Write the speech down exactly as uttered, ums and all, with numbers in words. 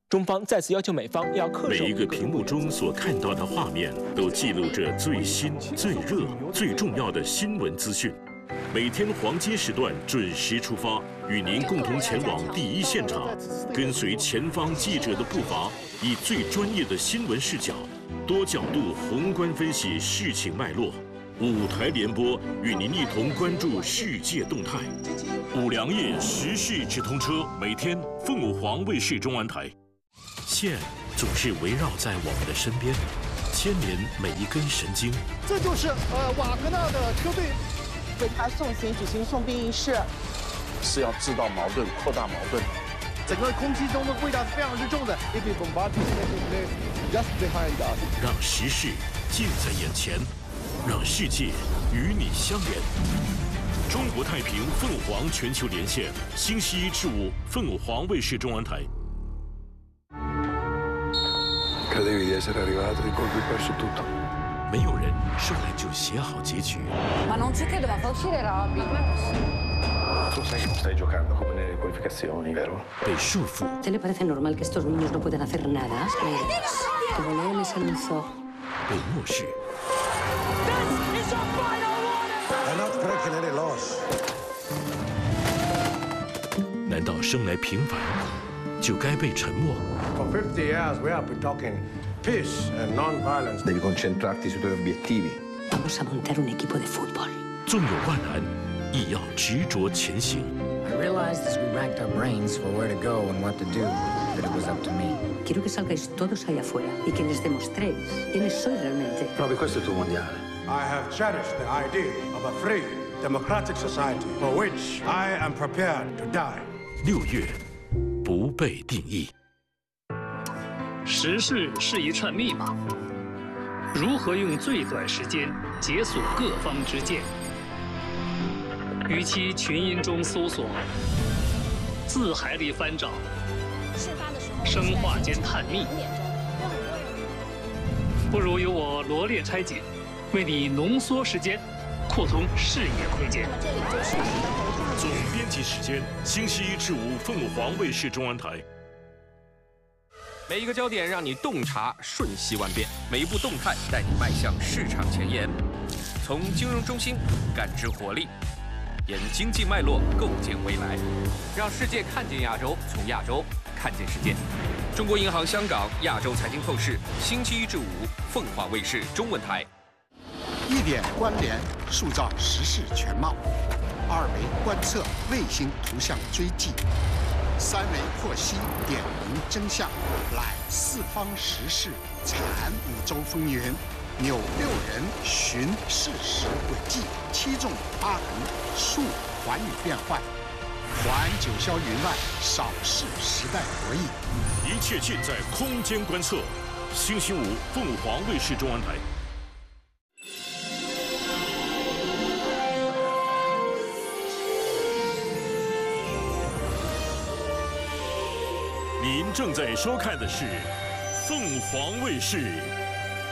中方再次要求美方要恪守。 每一个屏幕中所看到的画面，都记录着最新、最热、最重要的新闻资讯。每天黄金时段准时出发，与您共同前往第一现场，跟随前方记者的步伐，以最专业的新闻视角，多角度宏观分析事情脉络。五台联播与您一同关注世界动态。五粮液时事直通车，每天凤凰卫视中文台。线总是围绕在我们的身边，牵连每一根神经。 这就是呃瓦格纳的车队。 为他送行举行送殡仪式， 是要制造矛盾、扩大矛盾。 整个空气中的味道是非常之重的。 让时事近在眼前，让世界与你相连。中国太平凤凰全球连线，星期一至五凤凰卫视中文台。 Credevi di essere arrivato e poi perso tutto. 没有人生来就写好结局。 Ma non ci credo, ma fa uscire Robby. Tu sai che non stai giocando come nelle qualificazioni, vero? 被束缚。 ¿Te le parece normal que estos niños no puedan hacer nada? Como Leo les anunció. 被漠视。 È not credere los. 难道生来平凡就该被沉默？ For fifty years we have been talking. Peace and non-violence. Devi concentrarti sui tuoi obiettivi. Vamos a montar un equipo de fútbol. 纵有万难，亦要执着前行。 I realized as we racked our brains for where to go and what to do, that it was up to me. Quiero que salgáis todos allá afuera y que les demostréis quiénes sois realmente. Provi questo è il tuo mondiale. I have cherished the idea of a free, democratic society for which I am prepared to die. 六月，不被定义。 时事是一串密码，如何用最短时间解锁各方之见？与其群音中搜索，字海里翻找，生化间探秘，不如由我罗列拆解，为你浓缩时间，扩通视野空间。 总编辑时间：星期一至五凤凰卫视中文台。 每一个焦点让你洞察瞬息万变，每一步动态带你迈向市场前沿。从金融中心感知活力，沿经济脉络构建未来，让世界看见亚洲，从亚洲看见世界。中国银行香港亚洲财经透视，星期一至五凤凰卫视中文台。 一点关联，塑造时事全貌；二维观测，卫星图像追迹。 三维获悉，点明真相，览四方时事，阐五洲风云，纽六人，寻事实轨迹，七纵八横，述寰宇变幻，环九霄云外，扫视时代博弈。 一切尽在空间观测。星期五，凤凰卫视中文台。 您正在收看的是凤凰卫视